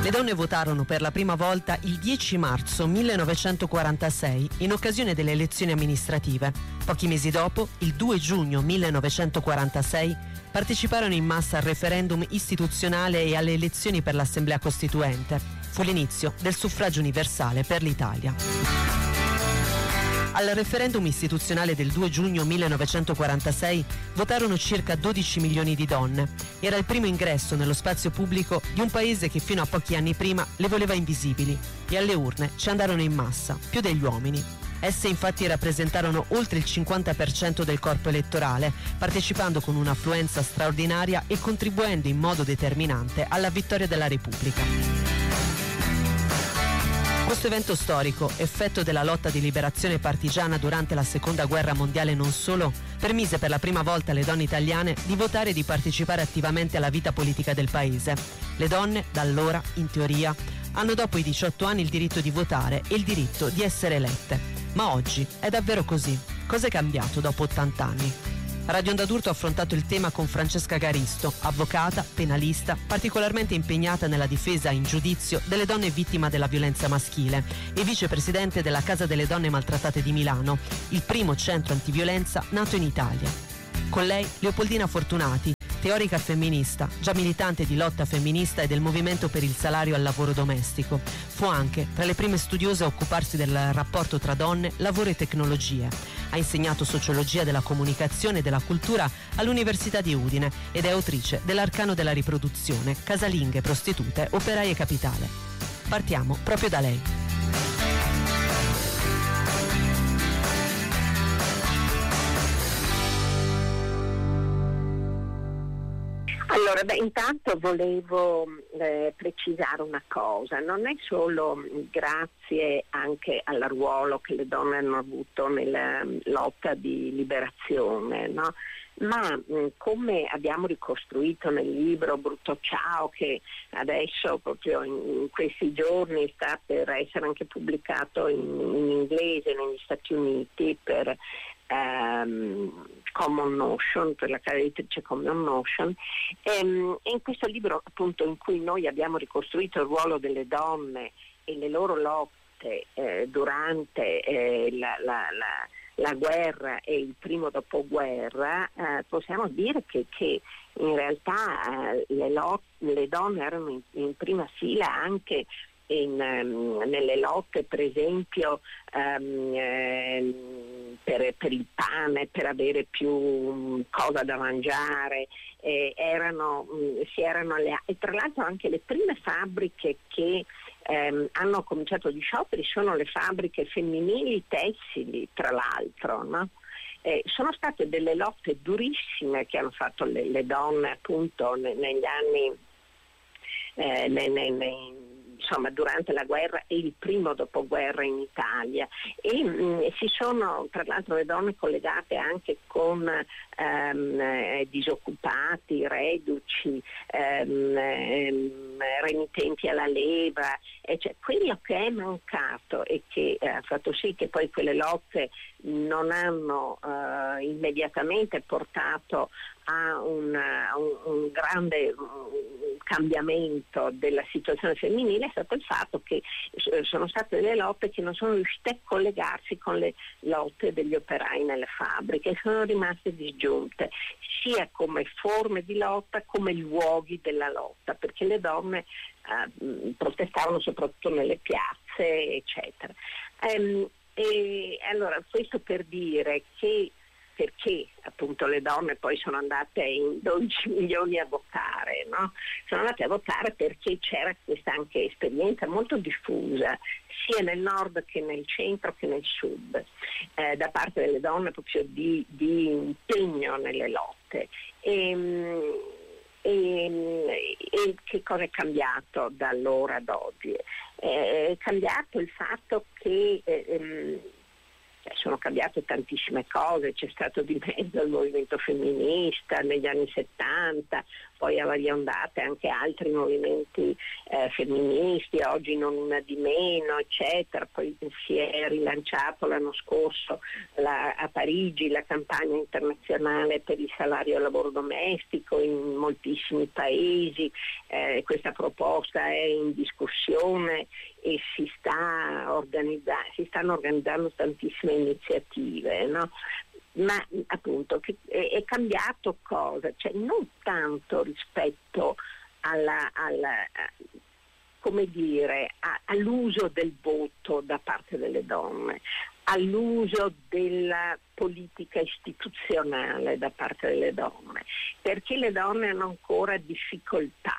Le donne votarono per la prima volta il 10 marzo 1946 in occasione delle elezioni amministrative. Pochi mesi dopo, il 2 giugno 1946, parteciparono in massa al referendum istituzionale e alle elezioni per l'Assemblea Costituente. Fu l'inizio del suffragio universale per l'Italia. Al referendum istituzionale del 2 giugno 1946 votarono circa 12 milioni di donne. Era il primo ingresso nello spazio pubblico di un paese che fino a pochi anni prima le voleva invisibili. E alle urne ci andarono in massa, più degli uomini. Esse infatti rappresentarono oltre il 50% del corpo elettorale, partecipando con un'affluenza straordinaria e contribuendo in modo determinante alla vittoria della Repubblica. Questo evento storico, effetto della lotta di liberazione partigiana durante la Seconda Guerra Mondiale non solo, permise per la prima volta alle donne italiane di votare e di partecipare attivamente alla vita politica del paese. Le donne, da allora, in teoria, hanno dopo i 18 anni il diritto di votare e il diritto di essere elette. Ma oggi è davvero così? Cosa è cambiato dopo 80 anni? Radio Onda d'Urto ha affrontato il tema con Francesca Garisto, avvocata, penalista, particolarmente impegnata nella difesa in giudizio delle donne vittime della violenza maschile e vicepresidente della Casa delle Donne Maltrattate di Milano, il primo centro antiviolenza nato in Italia. Con lei Leopoldina Fortunati, teorica femminista, già militante di lotta femminista e del movimento per il salario al lavoro domestico. Fu anche tra le prime studiose a occuparsi del rapporto tra donne, lavoro e tecnologie. Ha insegnato sociologia della comunicazione e della cultura all'Università di Udine ed è autrice dell'Arcano della riproduzione, casalinghe, prostitute, operaie capitale. Partiamo proprio da lei. Allora, intanto volevo precisare una cosa, non è solo grazie anche al ruolo che le donne hanno avuto nella lotta di liberazione, no? Ma come abbiamo ricostruito nel libro Brutto Ciao, che adesso proprio in questi giorni sta per essere anche pubblicato in inglese negli Stati Uniti per Common Notion, per la casa editrice Common Notion, e in questo libro appunto in cui noi abbiamo ricostruito il ruolo delle donne e le loro lotte durante la guerra e il primo dopoguerra, possiamo dire che in realtà le donne erano in prima fila anche nelle lotte, per esempio per il pane, per avere più cosa da mangiare, si erano alleate. E tra l'altro anche le prime fabbriche che hanno cominciato gli scioperi sono le fabbriche femminili tessili, tra l'altro, no? Sono state delle lotte durissime che hanno fatto le donne appunto negli anni insomma durante la guerra e il primo dopoguerra in Italia, e si sono tra l'altro le donne collegate anche con disoccupati, reduci, remittenti alla leva, cioè quello che è mancato e che ha fatto sì che poi quelle lotte non hanno immediatamente portato a un grande cambiamento della situazione femminile, è stato il fatto che sono state delle lotte che non sono riuscite a collegarsi con le lotte degli operai nelle fabbriche, sono rimaste disgiunte sia come forme di lotta come luoghi della lotta, perché le donne protestavano soprattutto nelle piazze, eccetera. E allora questo per dire che perché appunto le donne poi sono andate in 12 milioni a votare, no? Sono andate a votare perché c'era questa anche esperienza molto diffusa sia nel nord che nel centro che nel sud da parte delle donne proprio di impegno nelle lotte. E che cosa è cambiato da allora ad oggi? È cambiato il fatto che sono cambiate tantissime cose, c'è stato di mezzo il movimento femminista negli anni 70, poi avanti ondate anche altri movimenti femministi, oggi non una di meno, eccetera. Poi si è rilanciato l'anno scorso a Parigi la campagna internazionale per il salario al lavoro domestico in moltissimi paesi. Questa proposta è in discussione e si stanno organizzando tantissime iniziative, no? Ma appunto è cambiato cosa? Cioè, non tanto rispetto all'uso del voto da parte delle donne, all'uso della politica istituzionale da parte delle donne, perché le donne hanno ancora difficoltà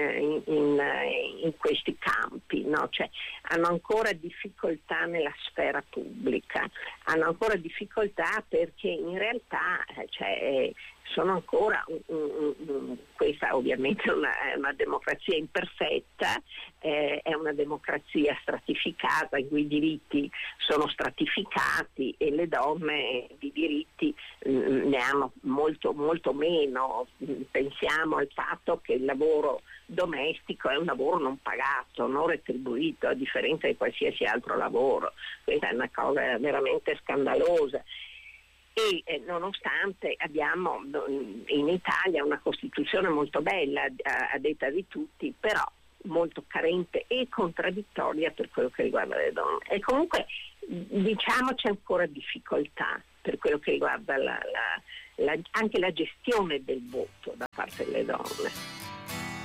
in questi campi, no? Cioè, hanno ancora difficoltà nella sfera pubblica, hanno ancora difficoltà perché in realtà sono ancora questa ovviamente è una democrazia imperfetta, è una democrazia stratificata in cui i diritti sono stratificati e le donne di diritti ne hanno molto molto meno. Pensiamo al fatto che il lavoro domestico è un lavoro non pagato, non retribuito, a differenza di qualsiasi altro lavoro. Questa è una cosa veramente scandalosa. E nonostante abbiamo in Italia una Costituzione molto bella a detta di tutti, però molto carente e contraddittoria per quello che riguarda le donne. E comunque diciamo c'è ancora difficoltà per quello che riguarda anche la gestione del voto da parte delle donne.